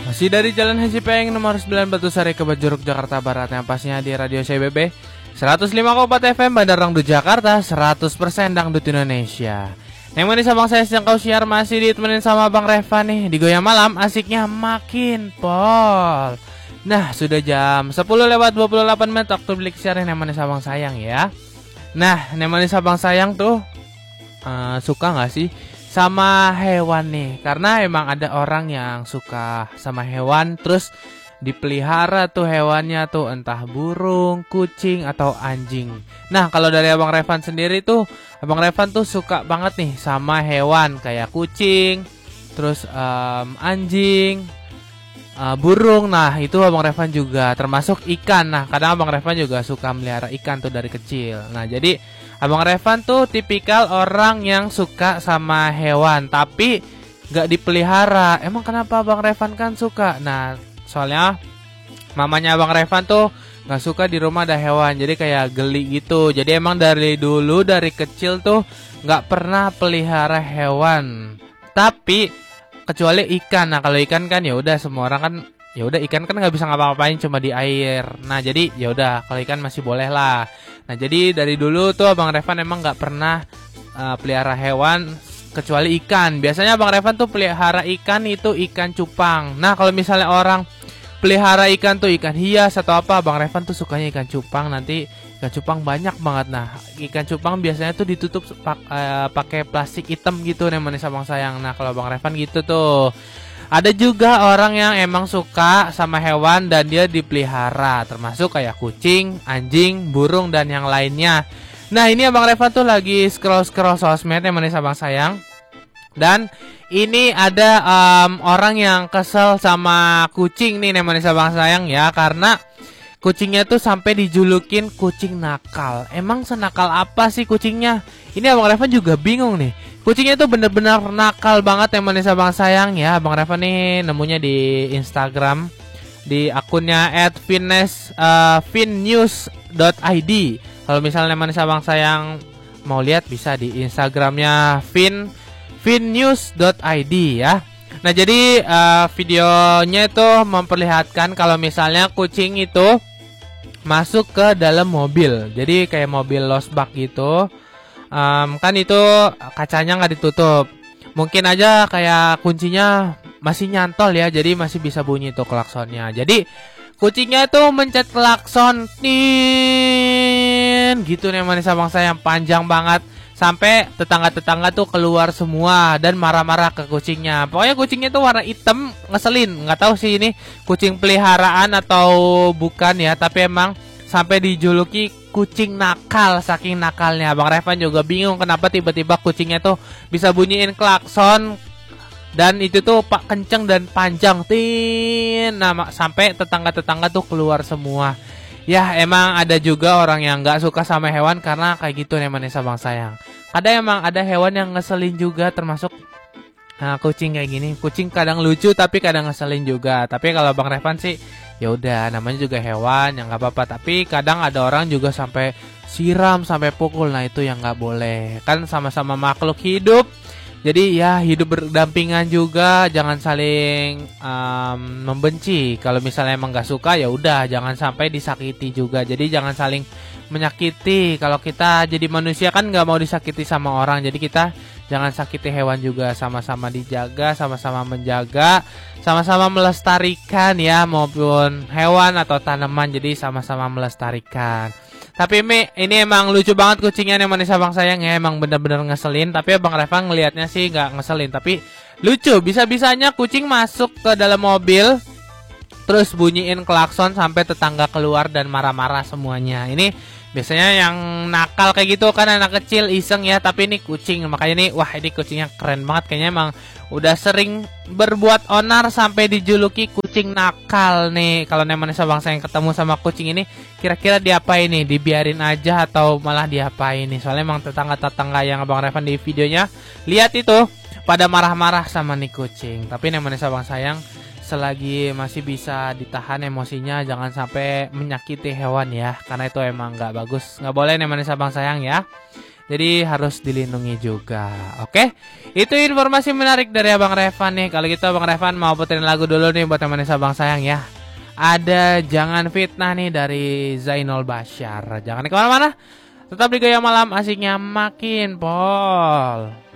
Masih dari Jalan Haji Peng nomor 9 Batu Sari ke Bajuruk Jakarta Barat, yang pastinya di Radio CBB 105,4 FM Bandar Dangdut Jakarta, 100% Dangdut Indonesia. Yang manis abang saya yang kau siar masih ditemenin sama Bang Reva nih. Di Goyang Malam asiknya makin pol. Nah, sudah jam 10:28 waktu beli siaran yang manis abang sayang ya. Nah, yang manis abang sayang tuh suka gak sih sama hewan nih? Karena emang ada orang yang suka sama hewan, terus dipelihara tuh hewannya tuh, entah burung, kucing, atau anjing. Nah, kalau dari Abang Revan sendiri tuh, Abang Revan tuh suka banget nih sama hewan kayak kucing, terus anjing, burung. Nah, itu Abang Revan juga, termasuk ikan. Nah, kadang Abang Revan juga suka melihara ikan tuh dari kecil. Nah, jadi Abang Revan tuh tipikal orang yang suka sama hewan, tapi gak dipelihara. Emang kenapa Abang Revan kan suka? Nah, soalnya mamanya Abang Revan tuh gak suka di rumah ada hewan, jadi kayak geli gitu. Jadi emang dari dulu, dari kecil tuh gak pernah pelihara hewan, tapi kecuali ikan. Nah, kalau ikan kan ya udah, semua orang kan ya udah, ikan kan nggak bisa ngapa-ngapain, cuma di air. Nah, jadi ya udah, kalau ikan masih boleh lah. Nah, jadi dari dulu tuh Abang Revan emang nggak pernah pelihara hewan kecuali ikan. Biasanya Abang Revan tuh pelihara ikan itu ikan cupang. Nah, kalau misalnya orang pelihara ikan tuh ikan hias atau apa, Abang Revan tuh sukanya ikan cupang. Nanti ikan cupang banyak banget. Nah, ikan cupang biasanya tuh ditutup pakai plastik hitam gitu nih manis abang sayang. Nah, kalau Abang Revan gitu tuh. Ada juga orang yang emang suka sama hewan dan dia dipelihara, termasuk kayak kucing, anjing, burung, dan yang lainnya. Nah, ini Abang Revan tuh lagi scroll-scroll sosmed yang manis abang sayang. Dan ini ada orang yang kesel sama kucing nih manis abang sayang ya, karena kucingnya tuh sampai dijulukin kucing nakal. Emang senakal apa sih kucingnya? Ini Abang Revan juga bingung nih. Kucingnya tuh bener-bener nakal banget yang manis abang sayang ya. Abang Revan nih nemunya di Instagram, di akunnya @finnews.id. Kalau misalnya manis abang sayang mau lihat, bisa di Instagramnya finnews.id ya. Nah, jadi videonya itu memperlihatkan kalau misalnya kucing itu masuk ke dalam mobil. Jadi kayak mobil losbak gitu. Kan itu kacanya nggak ditutup. Mungkin aja kayak kuncinya masih nyantol ya, jadi masih bisa bunyi tuh klaksonnya. Jadi kucingnya tuh mencet klakson tin gitu nih manis abang sayang, panjang banget. Sampai tetangga-tetangga tuh keluar semua dan marah-marah ke kucingnya. Pokoknya kucingnya tuh warna hitam, ngeselin. Nggak tahu sih ini kucing peliharaan atau bukan ya, tapi emang sampai dijuluki kucing nakal, saking nakalnya. Bang Revan juga bingung kenapa tiba-tiba kucingnya tuh bisa bunyiin klakson, dan itu tuh pak kenceng dan panjang tin. Nah, sampai tetangga-tetangga tuh keluar semua. Ya, emang ada juga orang yang gak suka sama hewan karena kayak gitu nih manis abang sayang. Kadang emang ada hewan yang ngeselin juga, termasuk kucing kayak gini. Kucing kadang lucu tapi kadang ngeselin juga. Tapi kalau Bang Revan sih ya udah, namanya juga hewan, yang nggak apa-apa. Tapi kadang ada orang juga sampai siram, sampai pukul. Nah, itu yang nggak boleh. Kan sama-sama makhluk hidup. Jadi ya hidup berdampingan juga, jangan saling membenci. Kalau misalnya emang nggak suka ya udah, jangan sampai disakiti juga. Jadi jangan saling menyakiti. Kalau kita jadi manusia kan nggak mau disakiti sama orang. Jadi kita jangan sakiti hewan juga, sama-sama dijaga, sama-sama menjaga, sama-sama melestarikan ya, maupun hewan atau tanaman. Jadi sama-sama melestarikan. Tapi ini emang lucu banget kucingnya nih manis abang sayang ya. Emang bener-bener ngeselin. Tapi Abang Revan ngelihatnya sih gak ngeselin, tapi lucu. Bisa-bisanya kucing masuk ke dalam mobil, terus bunyiin klakson sampai tetangga keluar dan marah-marah semuanya. Ini biasanya yang nakal kayak gitu kan anak kecil iseng ya, tapi ini kucing. Makanya nih, wah ini kucingnya keren banget. Kayaknya emang udah sering berbuat onar sampai dijuluki kucing nakal nih. Kalau manis abang sayang ketemu sama kucing ini, kira-kira diapain nih? Dibiarin aja atau malah diapain nih? Soalnya emang tetangga-tetangga yang Abang Revan di videonya lihat itu pada marah-marah sama nih kucing. Tapi manis abang sayang, selagi masih bisa ditahan emosinya, jangan sampai menyakiti hewan ya, karena itu emang nggak bagus, nggak boleh manis abang sayang ya. Jadi harus dilindungi juga. Oke, itu informasi menarik dari Abang Revan nih. Kalau gitu Abang Revan mau puterin lagu dulu nih buat teman Abang sayang ya. Ada Jangan Fitnah nih dari Zainul Bashar. Jangan kemana-mana, tetap di Gaya Malam, asiknya makin pol.